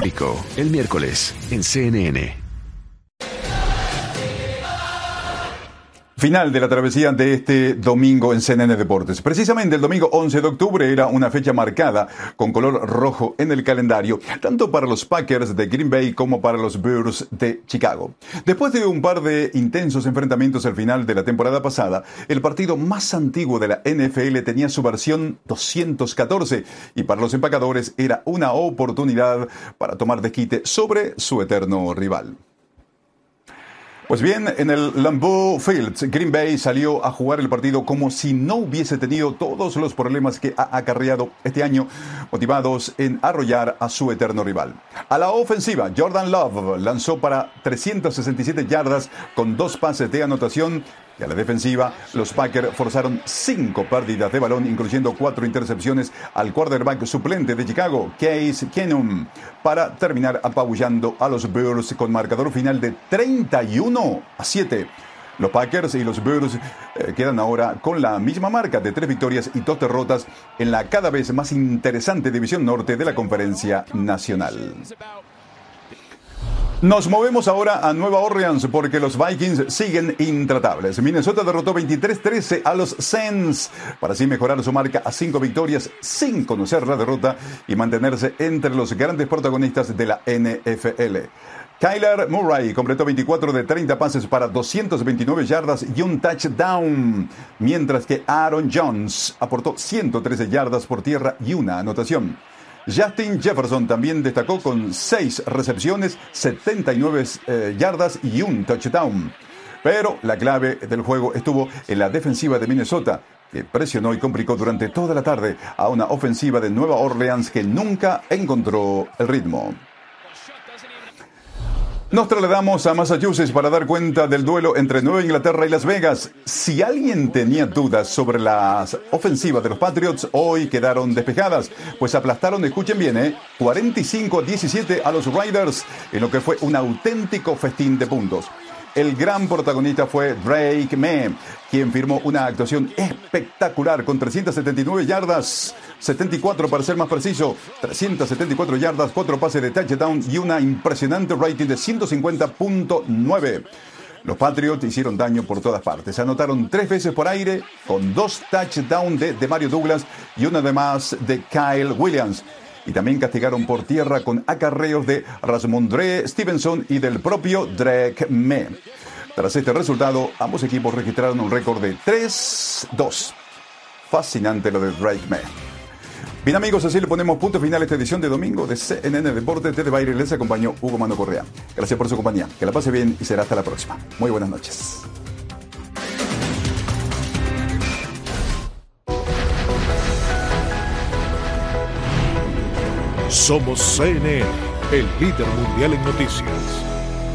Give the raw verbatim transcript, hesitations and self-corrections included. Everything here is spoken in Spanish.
Pico, el miércoles en C N N. Final de la travesía de este domingo en C N N Deportes. Precisamente el domingo once de octubre era una fecha marcada con color rojo en el calendario, tanto para los Packers de Green Bay como para los Bears de Chicago. Después de un par de intensos enfrentamientos al final de la temporada pasada, el partido más antiguo de la N F L tenía su versión doscientos catorce y para los empacadores era una oportunidad para tomar desquite sobre su eterno rival. Pues bien, en el Lambeau Field, Green Bay salió a jugar el partido como si no hubiese tenido todos los problemas que ha acarreado este año, motivados en arrollar a su eterno rival. A la ofensiva, Jordan Love lanzó para trescientas sesenta y siete yardas con dos pases de anotación. Y a la defensiva, los Packers forzaron cinco pérdidas de balón, incluyendo cuatro intercepciones al quarterback suplente de Chicago, Case Keenum, para terminar apabullando a los Bears con marcador final de treinta y uno a siete. Los Packers y los Bears eh, quedan ahora con la misma marca de tres victorias y dos derrotas en la cada vez más interesante división norte de la Conferencia Nacional. Nos movemos ahora a Nueva Orleans porque los Vikings siguen intratables. Minnesota derrotó veintitrés trece a los Saints para así mejorar su marca a cinco victorias sin conocer la derrota y mantenerse entre los grandes protagonistas de la N F L. Kyler Murray completó veinticuatro de treinta pases para doscientas veintinueve yardas y un touchdown, mientras que Aaron Jones aportó ciento trece yardas por tierra y una anotación. Justin Jefferson también destacó con seis recepciones, setenta y nueve eh, yardas y un touchdown. Pero la clave del juego estuvo en la defensiva de Minnesota, que presionó y complicó durante toda la tarde a una ofensiva de Nueva Orleans que nunca encontró el ritmo. Nos trasladamos a Massachusetts para dar cuenta del duelo entre Nueva Inglaterra y Las Vegas. Si alguien tenía dudas sobre las ofensivas de los Patriots, hoy quedaron despejadas, pues aplastaron, escuchen bien, ¿eh? cuarenta y cinco a diecisiete a los Raiders, en lo que fue un auténtico festín de puntos. El gran protagonista fue Drake May, quien firmó una actuación espectacular con trescientas setenta y nueve yardas, setenta y cuatro para ser más preciso, trescientas setenta y cuatro yardas, cuatro pases de touchdown y una impresionante rating de ciento cincuenta punto nueve. Los Patriots hicieron daño por todas partes. Anotaron tres veces por aire, con dos touchdowns de, de Mario Douglas y una de más de Kyle Williams. Y también castigaron por tierra con acarreos de Ramondre Stevenson y del propio Drake May. Tras este resultado, ambos equipos registraron un récord de tres dos. Fascinante lo de Drake May. Bien amigos, así le ponemos punto final a esta edición de domingo de C N N Deportes. Desde Baile les acompañó Hugo Mano Correa. Gracias por su compañía. Que la pase bien y será hasta la próxima. Muy buenas noches. Somos C N N, el líder mundial en noticias.